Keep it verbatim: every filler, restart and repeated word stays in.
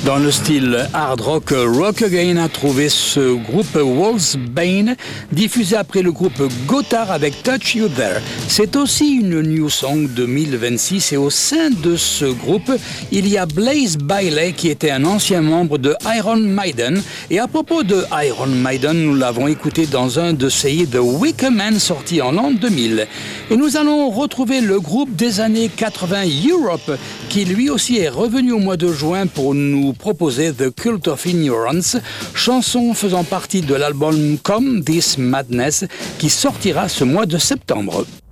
Dans le style hard rock, Rock Again a trouvé ce groupe Wolfsbane, diffusé après le groupe Gotthard avec Touch You There. C'est aussi une new song deux mille vingt-six et au sein de ce groupe, il y a Blaze Bayley qui était un ancien membre de Iron Maiden. Et à propos de Iron Maiden, nous l'avons écouté dans un de ses hits The Wicker Man sorti en l'an deux mille. Et nous allons retrouver le groupe des années quatre-vingts Europe qui lui aussi est revenu au mois de juin pour nous proposer The Cult of Ignorance, chanson faisant partie de l'album Come This Madness qui sortira ce mois de septembre.